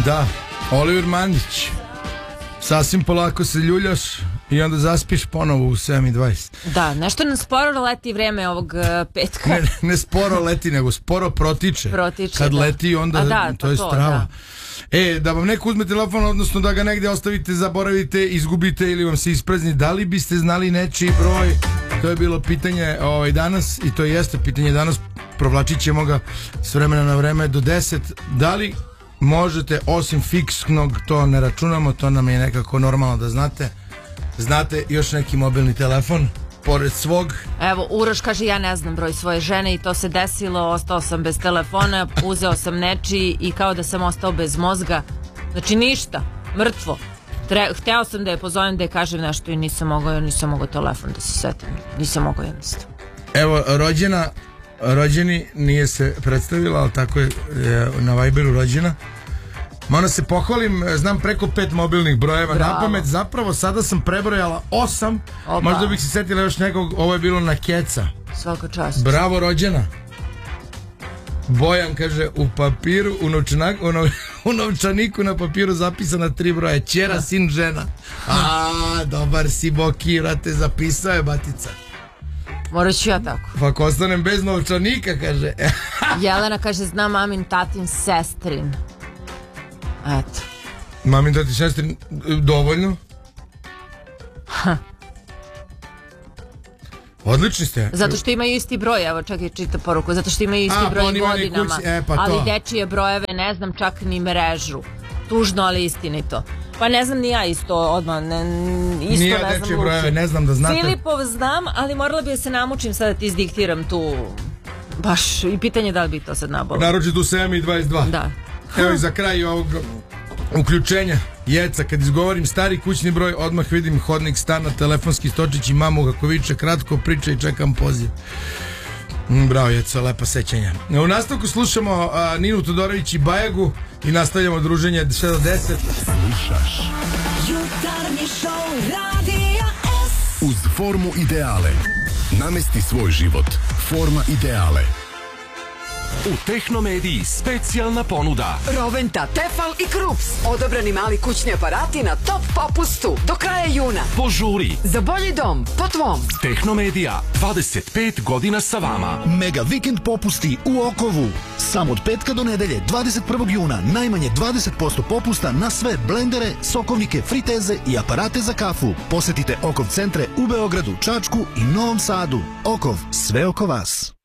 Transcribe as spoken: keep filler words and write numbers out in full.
Da, Oliver Mandić. Sasvim polako se ljuljaš i onda zaspiš ponovo u sedam i dvadeset. Da, nešto nam sporo leti vreme ovog uh, petka. Ne, ne sporo leti, nego sporo protiče. Protiče, Kad da. leti, onda da, to je to, strava. Da. E, da vam neko uzme telefon, odnosno da ga negde ostavite, zaboravite, izgubite ili vam se isprazni, da li biste znali nečiji broj? To je bilo pitanje ovaj, danas i to jeste pitanje danas. Provlačit ćemo ga s vremena na vreme do deset. Da li možete, osim fiksnog, to ne računamo, to nam je nekako normalno da znate, znate još neki mobilni telefon pored svog? Evo, Uroš kaže, ja ne znam broj svoje žene i to se desilo, ostao sam bez telefona, uzeo sam nečiji i kao da sam ostao bez mozga. Znači ništa, mrtvo. Tre, hteo sam da je pozovem da je kažem nešto i nisam mogao, nisam mogao telefon da se setim. Nisam mogao jednostavno. Evo, rođena, rođeni nije se predstavila, ali tako je, je na Viberu rođena. Moram se pohvalim, znam preko pet mobilnih brojeva na pamet, zapravo sada sam prebrojala osam. Oba. Možda bih se setila još nekog, ovo je bilo na keca. Svaka čast. Bravo rođena. Bojan kaže, u papiru, u, novčanak, u, nov, u novčaniku na papiru zapisana tri broja, ćera, da. Sin, žena. A, dobar si, Boki, vrate, zapisao je batica. Morat ću ja tako. Pa ako ostanem bez novčanika, kaže. Jelena kaže, znam mamin, tatin, sestrin. Eto. Mamin, tatin, sestrin, dovoljno? Ha. Odlični ste. Zato što imaju isti broj, evo čekaj, čita poruku, zato što imaju isti A, broj pa godinama, kući, e, pa ali to. dečije brojeve ne znam čak ni mrežu. Tužno, ali istinito. Pa ne znam ni ja isto odmah, ne, isto Nije ne znam dečije brojeve, ne znam da znate. Filipov znam, ali morala bi da se namučim sad da ti izdiktiram tu, baš, i pitanje da li bi to sad nabalo. Naročito u sedam i dvadeset dva. Da. Evo i za kraj ovog uključenja Jeca, kad izgovorim stari kućni broj, odmah vidim hodnik stana, telefonski stočić i mamu kako viče, kratko priča i čekam poziv. Mm, bravo Jeca, lepa sećanja. U nastavku slušamo a, Ninu Todorović i Bajagu i nastavljamo druženje sve do deset. Slušaš Jutarnji šou Radija S. Uz formu Ideale namesti svoj život. Forma Ideale. U Tehnomediji specijalna ponuda. Roventa, Tefal i Krups. Odabrani mali kućni aparati na top popustu do kraja juna. Požuri. Za bolji dom, po tvom. Tehnomedija, dvadeset pet godina sa vama. Mega vikend popusti u Okovu. Samo od petka do nedelje, dvadeset prvog juna, najmanje dvadeset posto popusta na sve blendere, sokovnike, friteze i aparate za kafu. Posetite Okov centre u Beogradu, Čačku i Novom Sadu. Okov, sve oko vas.